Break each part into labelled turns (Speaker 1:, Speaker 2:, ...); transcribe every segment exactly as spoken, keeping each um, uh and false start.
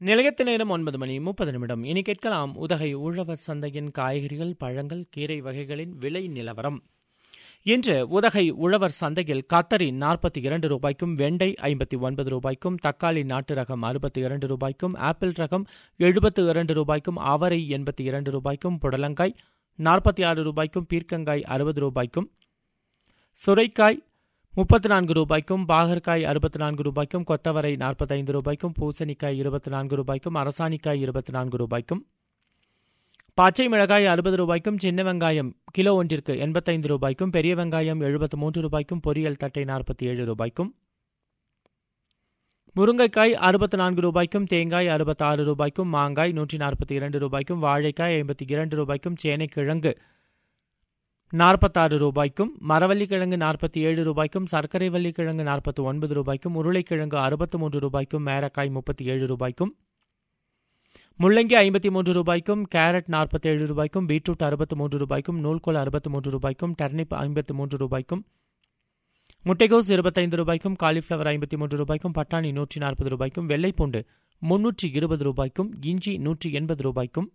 Speaker 1: நிலையத்து நேரம் ஒன்பது மணி முப்பது நிமிடம். இனி கேட்கலாம் உதகை உழவர் சந்தையின் காய்கறிகள், பழங்கள், கீரை வகைகளின் விலை நிலவரம். இன்று உதகை உழவர் சந்தையில் கத்தரி நாற்பத்தி இரண்டு ரூபாய்க்கும், வெண்டை ஐம்பத்தி ஒன்பது ரூபாய்க்கும், தக்காளி நாட்டு ரகம் அறுபத்தி இரண்டு ரூபாய்க்கும், ஆப்பிள் ரகம் எழுபத்து இரண்டு ரூபாய்க்கும், அவரை எண்பத்தி இரண்டு ரூபாய்க்கும், புடலங்காய் நாற்பத்தி ஆறு ரூபாய்க்கும், பீர்க்கங்காய் அறுபது ரூபாய்க்கும், சுரைக்காய் முப்பத்தி நான்கு ரூபாய்க்கும், பாகற்காய் அறுபத்தி நான்கு ரூபாய்க்கும், கொத்தவரை நாற்பத்தைந்து ரூபாய்க்கும், பூசணிக்காய் இருபத்தி நான்கு ரூபாய்க்கும், அரசாணிக்காய் இருபத்தி நான்கு ரூபாய்க்கும், பச்சை மிளகாய் அறுபது ரூபாய்க்கும், சின்ன வெங்காயம் கிலோ ஒன்றிற்கு எண்பத்தைந்து ரூபாய்க்கும், பெரிய வெங்காயம் எழுபத்தி மூன்று ரூபாய்க்கும், பொரியல் தட்டை நாற்பத்தி ஏழு ரூபாய்க்கும், முருங்கைக்காய் அறுபத்தி நான்கு ரூபாய்க்கும், தேங்காய் அறுபத்தி ஆறு ரூபாய்க்கும், மாங்காய் நூற்றி நாற்பத்தி இரண்டு ரூபாய்க்கும், வாழைக்காய் ஐம்பத்தி இரண்டு ரூபாய்க்கும், சேனைக்கிழங்கு நாற்பத்தாறு ரூபாய்க்கும், மரவள்ளிக்கிழங்கு நாற்பத்தி ஏழு ரூபாய்க்கும், சர்க்கரை வள்ளிக்கிழங்கு நாற்பத்தி ஒன்பது ரூபாய்க்கும், உருளைக்கிழங்கு அறுபத்தி மூன்று ரூபாய்க்கும், மேரக்காய் முப்பத்தி ஏழு ரூபாய்க்கும், முள்ளங்கி ஐம்பத்தி மூன்று ரூபாய்க்கும், கேரட் நாற்பத்தி ஏழு ரூபாய்க்கும், பீட்ரூட் அறுபத்தி மூன்று ரூபாய்க்கும், நூல்கோல் அறுபத்தி மூன்று ரூபாய்க்கும், டர்னிப் ஐம்பத்தி மூன்று ரூபாய்க்கும், முட்டைகோஸ் இருபத்தைந்து ரூபாய்க்கும், காலிஃப்ளவர் ஐம்பத்தி மூன்று ரூபாய்க்கும், பட்டாணி நூற்றி நாற்பது ரூபாய்க்கும், வெள்ளைப்பூண்டு முன்னூற்றி இருபது ரூபாய்க்கும், இஞ்சி நூற்றி எண்பது ரூபாய்க்கும்,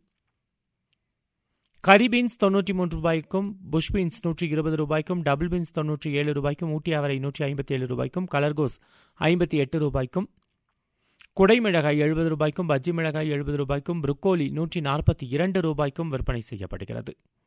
Speaker 1: கரி பீன்ஸ் தொன்னூற்றி மூன்று ரூபாய்க்கும், புஷ் பீன்ஸ் நூற்றி இருபது ரூபாய்க்கும், டபுள் பீன்ஸ் தொன்னூற்றி ஏழு ரூபாய்க்கும், ஊட்டி அவரை நூற்றி ஐம்பத்தி ஏழு ரூபாய்க்கும், கலர்கோஸ் ஐம்பத்தி எட்டு ரூபாய்க்கும், குடை மிளகாய் எழுபது ரூபாய்க்கும், பஜ்ஜி மிளகாய் எழுபது ரூபாய்க்கும், புரோக்கோலி நூற்றி நாற்பத்தி இரண்டு ரூபாய்க்கும் விற்பனை செய்யப்படுகிறது.